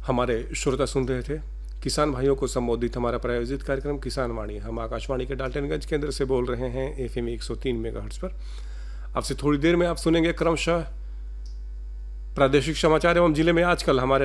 हमारे श्रोता सुन रहे थे किसान भाइयों को संबोधित हमारा प्रायोजित कार्यक्रम किसान वाणी। हम आकाशवाणी के डाल्टनगंज केंद्र से बोल रहे हैं FM 103 मेगाहर्ट्ज पर। आपसे थोड़ी देर में आप सुनेंगे क्रमशः प्रादेशिक समाचार एवं जिले में आजकल हमारे